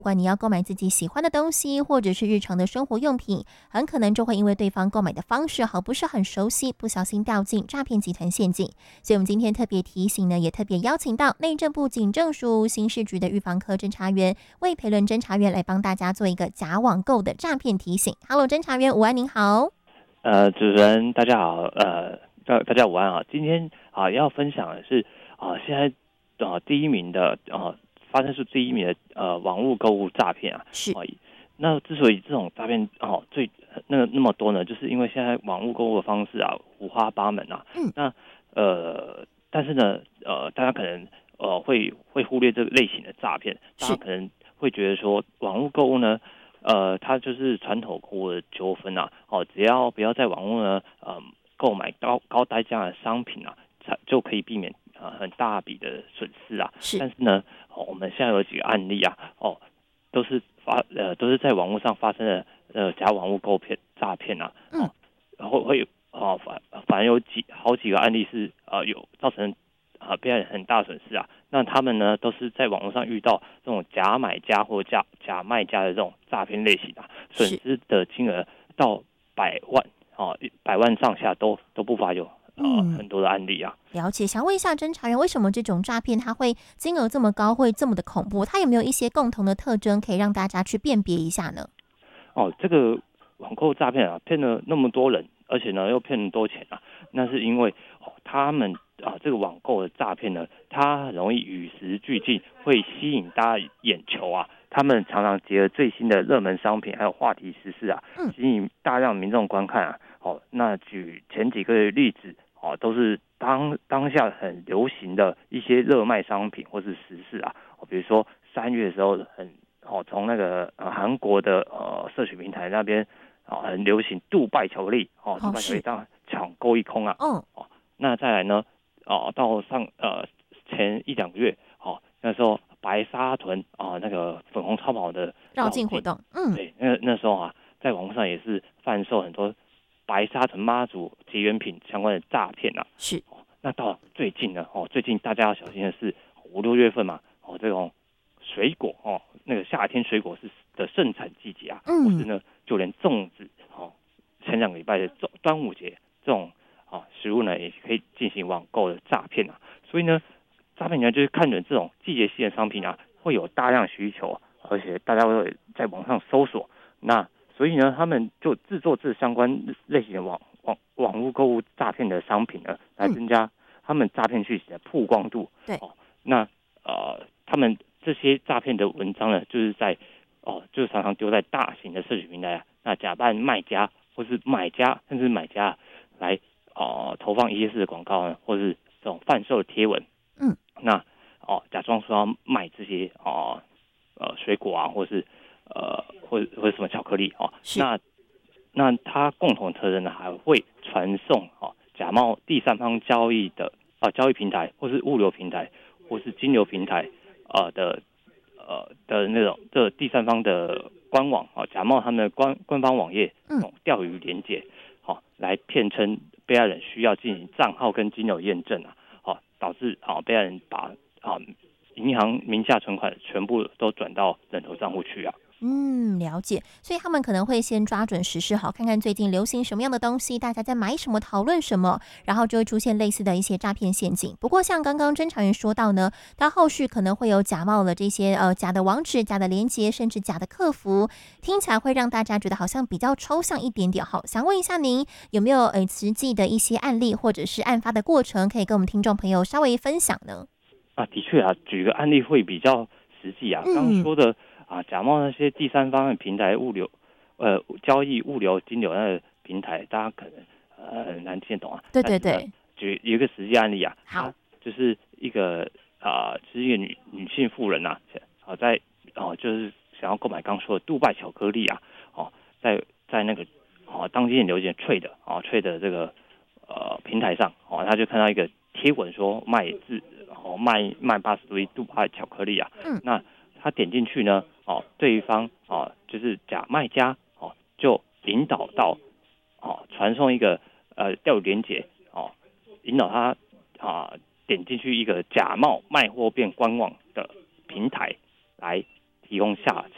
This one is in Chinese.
不管你要购买自己喜欢的东西，或者是日常的生活用品，很可能就会因为对方购买的方式不是很熟悉，不小心掉进诈骗集团陷阱。所以我们今天特别提醒呢，也特别邀请到内政部警政署刑事局的预防科侦查员魏培伦侦查员来帮大家做一个假网购的诈骗提醒。Hello，侦查员午安，您好。 主持人大家好，大家午安啊。今天要分享的是现在第一名的发生是第一名的网络购物诈骗啊。 是。 那之所以这种诈骗最那么多呢，就是因为现在网络购物的方式五花八门啊。那但是呢大家可能会忽略这个类型的诈骗，大家可能会觉得说网络购物呢。它就是传统购物的纠纷啊，只要不要在网络呢，购买高代价的商品啊，就可以避免很大笔的损失啊。但是呢，我们现在有几个案例啊，都是在网络上发生的假网络购骗诈骗啊，然后会反正有好几个案例是有造成被害人很大损失啊。那他们呢都是在网络上遇到这种假买家或假卖家的这种诈骗类型啊，损失的金额到百万上下都不乏有很多的案例啊。 了解，想问一下侦查员，为什么这种诈骗它会金额这么高，会这么的恐怖？它有没有一些共同的特征可以让大家去辨别一下呢？ 这个网购诈骗骗了那么多人，而且呢又骗那么多钱啊，那是因为他们这个网购的诈骗呢，它很容易与时俱进，会吸引大家眼球啊。他们常常结合最新的热门商品还有话题时事啊，吸引大量民众观看啊。那举前几个例子都是当下很流行的一些热卖商品或是时事啊。比如说3月的时候从那个韩国的社群平台那边很流行杜拜巧克力杜拜巧克力当抢购一空啊。那再来呢到前1-2个月那时候白沙屯那个粉红超跑的绕境活动， 对，那时候在网络上也是贩售很多白沙屯妈祖结缘品相关的诈骗啊。 是。 那到最近呢最近大家要小心的是5-6月份嘛这种水果那个夏天水果的盛产季节啊，或是呢就连粽子前2个礼拜的端午节这种食物呢也可以进行网购的诈骗啊。所以呢诈骗呢就是看准这种季节性的商品啊会有大量需求，而且大家会在网上搜索，那所以呢他们就制作这相关类型的网络购物诈骗的商品呢，来增加他们诈骗讯息的曝光度。 对。 那他们这些诈骗的文章呢，就是就常常丢在大型的社群平台啊，那假扮卖家或是买家甚至买家来投放一些式的广告呢，或是这种贩售的贴文。那假装说要卖这些水果啊，或是或者什么巧克力那它共同特征呢，还会传送假冒第三方交易的交易平台，或是物流平台，或是金流平台的那种第三方的官网假冒他们的官方网页钓鱼连结来骗称被害人需要进行账号跟金流验证导致被害人把银行名下存款全部都转到人头账户去啊。 了解。所以他们可能会先抓准时事看看最近流行什么样的东西，大家在买什么，讨论什么，然后就会出现类似的一些诈骗陷阱。不过像刚刚侦查员说到呢，他后续可能会有假冒了这些假的网址、假的连结，甚至假的客服，听起来会让大家觉得好像比较抽象一点点。想问一下您有没有实际的一些案例或者是案发的过程，可以跟我们听众朋友稍微分享呢？ 的确举个案例会比较实际啊。刚刚说的假冒那些第三方的平台物流交易物流金流那个平台，大家可能很难听懂啊。 对对对。 举一个实际案例好。 就是一个是一个女性妇人在就是想要购买刚说的杜拜巧克力在那个当今流行Trade 这个平台上他就看到一个贴文说卖80度杜拜巧克力那他点进去呢对方就是假卖家就引导到传送一个钓鱼连结引导他点进去一个假冒卖货变官网的平台来提供下